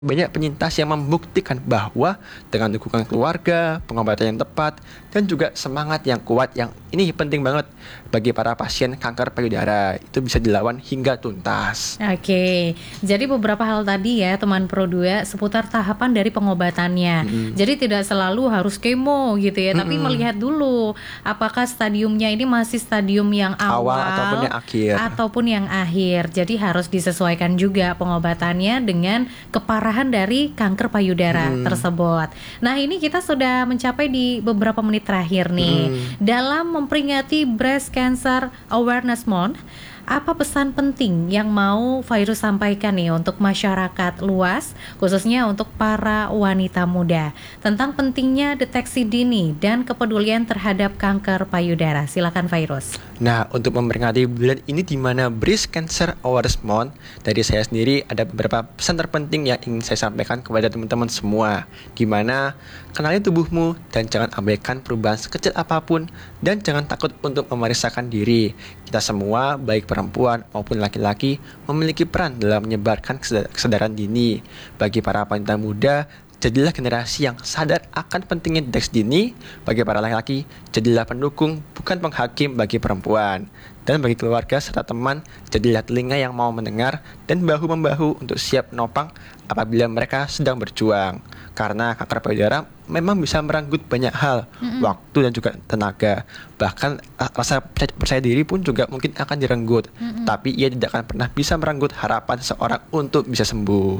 Banyak penyintas yang membuktikan bahwa dengan dukungan keluarga, pengobatan yang tepat, dan juga semangat yang kuat yang ini penting banget bagi para pasien kanker payudara. Itu bisa dilawan hingga tuntas. Oke, jadi beberapa hal tadi ya teman Pro2 seputar tahapan dari pengobatannya. Jadi tidak selalu harus kemo gitu ya, tapi melihat dulu apakah stadiumnya ini masih stadium yang awal ataupun yang akhir. Jadi harus disesuaikan juga pengobatannya dengan keparahan dari kanker payudara tersebut. Nah, ini kita sudah mencapai di beberapa menit terakhir nih. Dalam memperingati Breast Cancer Awareness Month, apa pesan penting yang mau Virus sampaikan nih untuk masyarakat luas, khususnya untuk para wanita muda, tentang pentingnya deteksi dini dan kepedulian terhadap kanker payudara? Silakan Virus. Nah, untuk memperingati bulan ini di mana Breast Cancer Awareness Month, dari saya sendiri ada beberapa pesan terpenting yang ingin saya sampaikan kepada teman-teman semua, di mana kenali tubuhmu dan jangan abaikan perubahan sekecil apapun, dan jangan takut untuk memeriksakan diri. Kita semua, baik perempuan maupun laki-laki, memiliki peran dalam menyebarkan kesadaran dini. Bagi para wanita muda, jadilah generasi yang sadar akan pentingnya deteksi dini. Bagi para laki-laki, jadilah pendukung bukan penghakim bagi perempuan. Dan bagi keluarga serta teman, jadilah telinga yang mau mendengar dan bahu-membahu untuk siap menopang apabila mereka sedang berjuang. Karena kanker payudara memang bisa merenggut banyak hal, waktu dan juga tenaga. Bahkan rasa percaya diri pun juga mungkin akan direnggut. Tapi ia tidak akan pernah bisa merenggut harapan seseorang untuk bisa sembuh.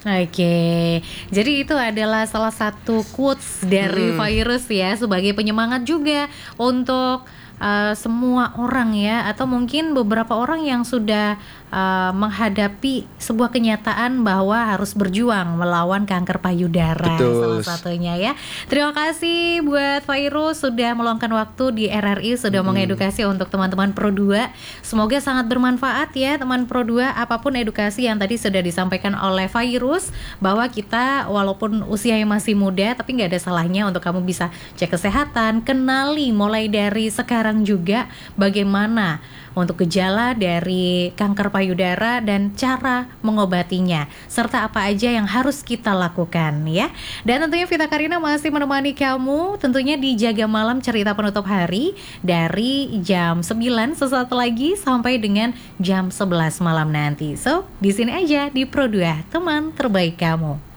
Oke, jadi itu adalah salah satu quotes dari Virus ya, sebagai penyemangat juga untuk semua orang ya, atau mungkin beberapa orang yang sudah menghadapi sebuah kenyataan bahwa harus berjuang melawan kanker payudara. Betul. Salah satunya ya. Terima kasih buat Virus sudah meluangkan waktu di RRI, sudah mengedukasi untuk teman-teman Pro2. Semoga sangat bermanfaat ya teman Pro2, apapun edukasi yang tadi sudah disampaikan oleh Virus, bahwa kita walaupun usia yang masih muda, tapi nggak ada salahnya untuk kamu bisa cek kesehatan, kenali mulai dari sekarang juga bagaimana untuk gejala dari kanker payudara dan cara mengobatinya, serta apa aja yang harus kita lakukan ya. Dan tentunya Vita Karina masih menemani kamu tentunya di Jaga Malam Cerita Penutup Hari dari jam 9 sesaat lagi sampai dengan jam 11 malam nanti. So, di sini aja di Pro2, teman terbaik kamu.